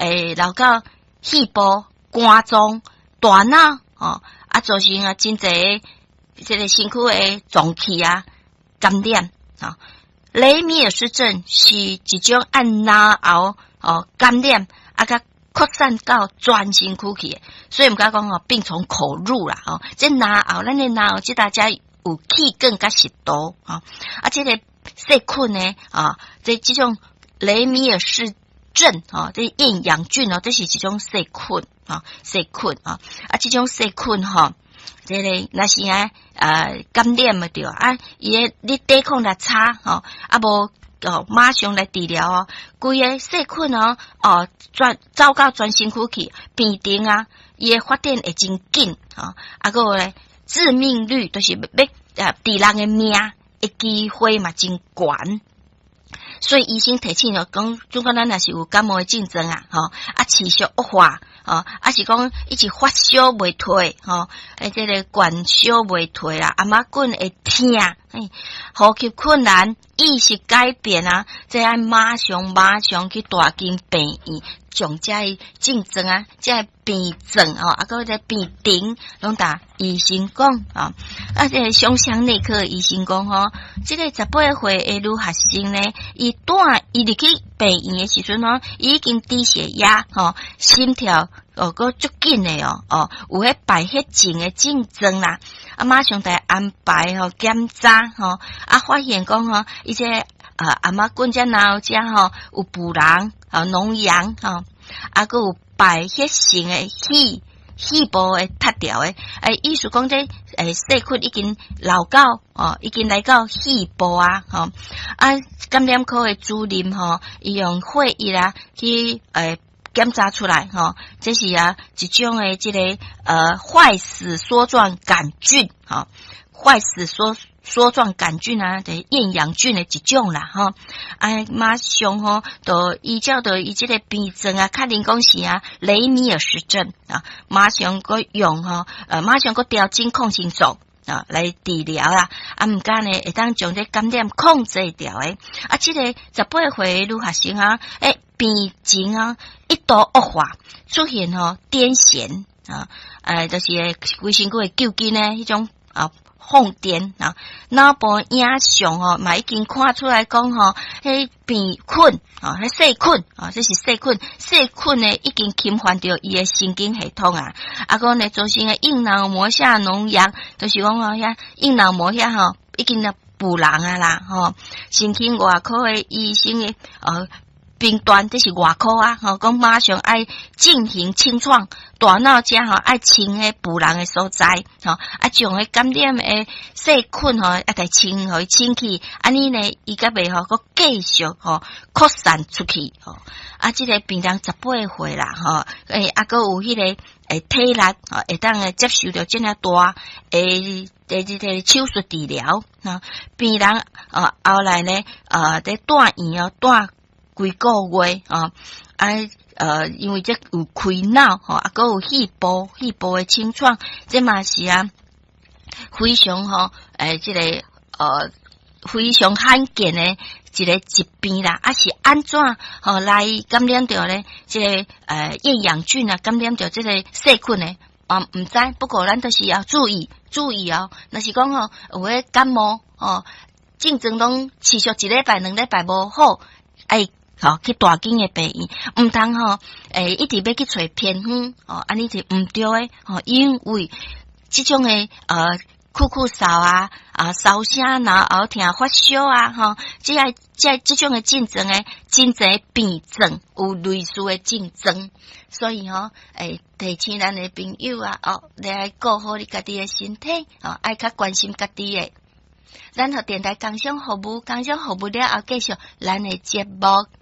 老到细胞、肝脏、大脑造成真侪这个身躯的脏器感染雷米尔氏症是一种按脑后感染甲扩散到全身躯去的，所以毋敢讲病从口入啦这脑后咱的脑后即大家有气更加适度这个细菌呢这种雷米尔氏症这厌氧菌这是一种细菌细菌这种细菌这个若是感染嘛对伊的你抵抗力差无马上来治疗规个细菌走到全身躯去变定伊的发展会真紧个咧致命率就是要治人的命的机会嘛真悬。所以医生提醒讲，如果咱若是有感冒的症状持续恶化是讲一直发烧未退这个管烧未退麻棍会痛呼吸困难、意识改变这要马上去大间病院，将这症状这病症个这病症拢打医生讲这个胸腔内科医生讲这个18岁的女学生呢，伊入去病院的时阵已经低血压心跳个足紧的有迄败血症的症状啦马上来安排检查发现讲伊这阿妈棍这脑这有补囊脓疡个有败血性的细胞的塌掉的意思讲这细菌已经流到已经来到细胞感染科的主任伊用血液去检查出来这是一种的这个坏死梭状杆菌坏死梭状杆菌就是厌氧菌的一种啦马上就依照到伊这个病症确定讲是雷米尔氏症马上个用马上个调整抗生素来治疗啦毋敢呢会当将这感染控制掉的这个18岁的女学生病情一度恶化，出现癫痫就是规身躯的揪筋呢迄种放电脑部影像嘛已经看出来讲迄病菌迄细菌这是细菌呢已经侵犯到伊的神经系统个呢造成的硬脑膜下脓疡，就是讲遐硬脑膜遐已经补人啦神经外科的医生的病段这是外科讲马上爱进行清创大脑这爱清迄补人的所在将迄感染的细菌来清互伊清去安尼呢伊甲袂个继续扩散出去这个病人18岁啦个有迄个体力会当接受到这么大这手术治疗病人后来呢在住院住几个月因为这有开脑还有细胞的清创，这嘛是非常这个非常罕见的一个疾病啦是安怎来感染到呢这个厌氧菌感染到这个细菌呢毋知，不过咱都是要注意若是讲有迄感冒症状拢持续1礼拜2礼拜无好去大间的病院，毋通一直要去找偏方安尼是毋对的因为这种的酷嗽烧声后听发烧这种的症状真侪病症有类似的症状，所以提醒咱的朋友你爱顾好你家己的身体爱较关心家己的。咱和电台工商服务了后继续咱的节目。